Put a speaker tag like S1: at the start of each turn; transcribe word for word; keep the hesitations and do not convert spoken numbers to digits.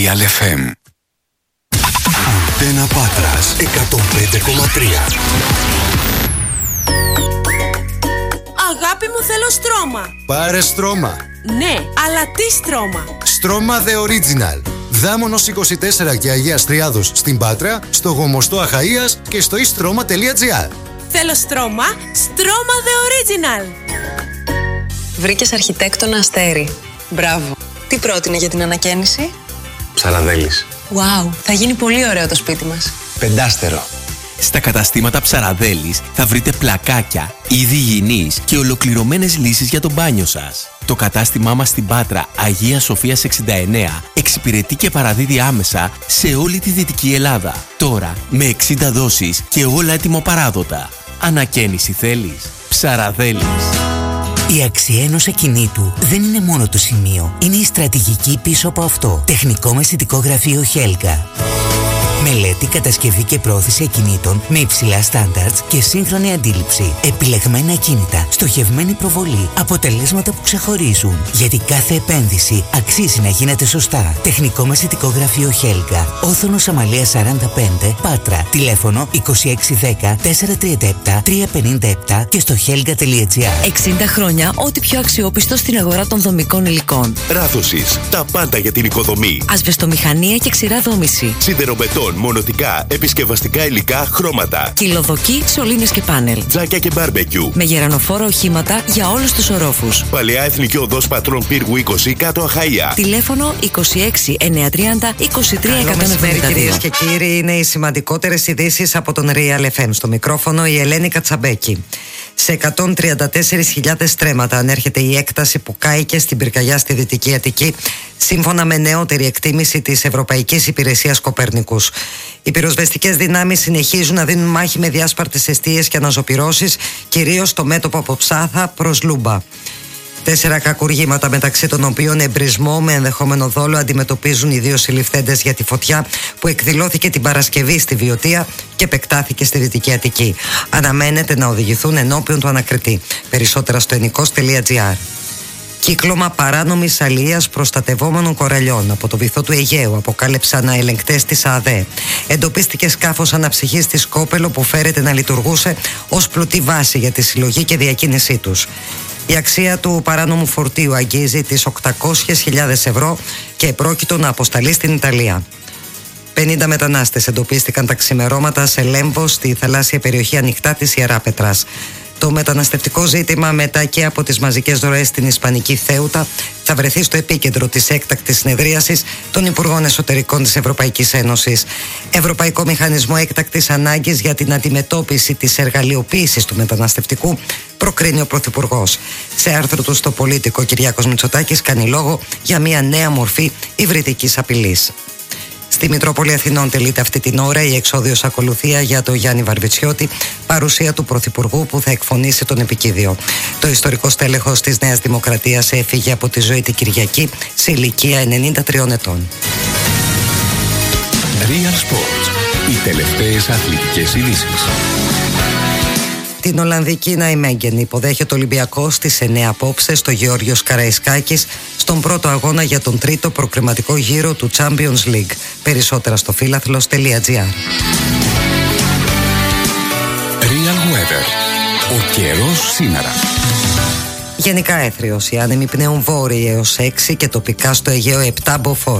S1: Real εφ εμ. Αντένα Πάτρας εκατόν πέντε κόμμα τρία.
S2: Αγάπη μου, θέλω στρώμα.
S3: Πάρε στρώμα.
S2: Ναι, αλλά τι στρώμα?
S3: Στρώμα The Original. Δάμονος είκοσι τέσσερα και Αγίας Τριάδος στην Πάτρα, στο Γομοστό Αχαΐας και στο istρoma τελεία τζι άρ.
S2: Θέλω στρώμα, στρώμα The Original.
S4: Βρήκες αρχιτέκτονα Αστέρι. Μπράβο. Τι πρότεινε για την ανακαίνιση?
S5: Ψαραδέλης.
S4: Wow, θα γίνει πολύ ωραίο το σπίτι μας.
S5: Πεντάστερο.
S6: Στα καταστήματα Ψαραδέλης θα βρείτε πλακάκια, είδη υγιεινής και ολοκληρωμένες λύσεις για το μπάνιο σας. Το κατάστημά μας στην Πάτρα Αγίας Σοφίας εξήντα εννέα εξυπηρετεί και παραδίδει άμεσα σε όλη τη Δυτική Ελλάδα. Τώρα με εξήντα δόσεις και όλα έτοιμο-παράδοτα. Ανακαίνιση θέλεις? Ψαραδέλης.
S7: Η αξία ενός ακινήτου δεν είναι μόνο το σημείο. Είναι η στρατηγική πίσω από αυτό. Τεχνικό μεσητικό γραφείο Χέλγα. Μελέτη, κατασκευή και πρόθεση ακινήτων με υψηλά στάνταρτς και σύγχρονη αντίληψη. Επιλεγμένα ακίνητα, στοχευμένη προβολή, αποτελέσματα που ξεχωρίζουν. Γιατί κάθε επένδυση αξίζει να γίνεται σωστά. Τεχνικό μεσητικό γραφείο Χέλγα. Όθωνος Αμαλίας σαράντα πέντε, Πάτρα. Τηλέφωνο είκοσι έξι δέκα τετρακόσια τριάντα επτά τριακόσια πενήντα επτά και στο χέλγα τελεία τζι άρ.
S8: εξήντα χρόνια ό,τι πιο αξιόπιστο στην αγορά των δομικών υλικών.
S9: Ράθωσης. Τα πάντα για την οικοδομή.
S8: Ασβεστομηχανία και ξηρά δόμηση.
S9: Σιδεροβετών, μονοτικά, επισκευαστικά υλικά, χρώματα.
S8: Κυλοδοκή, σωλήνες και πάνελ.
S9: Τζάκια και μπάρμπεκιου.
S8: Με γερανοφόρα οχήματα για όλους τους ορόφους.
S9: Παλαιά Εθνική Οδός Πατρών Πύργου είκοσι, κάτω Αχαΐα.
S8: Τηλέφωνο είκοσι έξι εννιακόσια τριάντα είκοσι τρία εκατόν εβδομήντα δύο.
S10: Κυρίες και κύριοι, είναι οι σημαντικότερες ειδήσεις από τον Real εφ εμ. Στο μικρόφωνο η Ελένη Κατσαμπέκη. Σε εκατόν τριάντα τέσσερις χιλιάδες στρέμματα ανέρχεται η έκταση που κάηκε στην πυρκαγιά στη Δυτική Αττική, σύμφωνα με νεότερη εκτίμηση της Ευρωπαϊκής Υπηρεσίας Κοπέρνικους. Οι πυροσβεστικές δυνάμεις συνεχίζουν να δίνουν μάχη με διάσπαρτες εστίες και αναζωπυρώσεις, κυρίως στο μέτωπο από Ψάθα προς Λούμπα. Τέσσερα κακουργήματα, μεταξύ των οποίων εμπρισμό με ενδεχόμενο δόλο, αντιμετωπίζουν οι δύο συλληφθέντες για τη φωτιά που εκδηλώθηκε την Παρασκευή στη Βιωτία και επεκτάθηκε στη Δυτική Αττική. Αναμένεται να οδηγηθούν ενώπιον του ανακριτή. Περισσότερα στο ενικός τελεία τζι άρ. Κύκλωμα παράνομης αλίας προστατευόμενων κοραλιών από το βυθό του Αιγαίου, αποκάλυψαν ελεγκτές της ΑΔΕ. Εντοπίστηκε σκάφος αναψυχής στη Σκόπελο που φέρεται να λειτουργούσε ως πλωτή βάση για τη συλλογή και διακίνησή τους. Η αξία του παράνομου φορτίου αγγίζει τις οκτακόσιες χιλιάδες ευρώ και επρόκειτο να αποσταλεί στην Ιταλία. πενήντα μετανάστες εντοπίστηκαν τα ξημερώματα σε Λέμβο, στη θαλάσσια περιοχή ανοιχτά της Ιεράπετρας. Το μεταναστευτικό ζήτημα, μετά και από τις μαζικές ροές στην Ισπανική Θέουτα, θα βρεθεί στο επίκεντρο της έκτακτης συνεδρίασης των Υπουργών Εσωτερικών της Ευρωπαϊκής Ένωσης. Ευρωπαϊκό Μηχανισμό Έκτακτης Ανάγκης για την αντιμετώπιση της εργαλειοποίησης του μεταναστευτικού, προκρίνει ο Πρωθυπουργός. Σε άρθρο του στο Πολίτικο, ο Κυριάκος Μητσοτάκης κάνει λόγο για μια νέα μορφή υβριδικής απειλής. Στη Μητρόπολη Αθηνών τελείται αυτή την ώρα η εξόδιος ακολουθία για τον Γιάννη Βαρβιτσιώτη, παρουσία του Πρωθυπουργού που θα εκφωνήσει τον επικίδιο. Το ιστορικό στέλεχος της Νέας Δημοκρατίας έφυγε από τη ζωή την Κυριακή σε ηλικία ενενήντα τριών ετών.
S1: Real Sports. Οι τελευταίες αθλητικές ειδήσεις.
S10: Την Ολλανδική Ναϊμέγγεν υποδέχεται ο Ολυμπιακός στις εννέα απόψε στο Γεώργιος Καραϊσκάκης στον πρώτο αγώνα για τον τρίτο προκριματικό γύρο του Champions League. Περισσότερα στο φύλαθλος τελεία τζι άρ.
S1: Real Weather. Ο καιρός σήμερα.
S10: Γενικά έθριος, οι άνεμοι πνέουν βόρειοι έως έξι και τοπικά στο Αιγαίο επτά μποφόρ.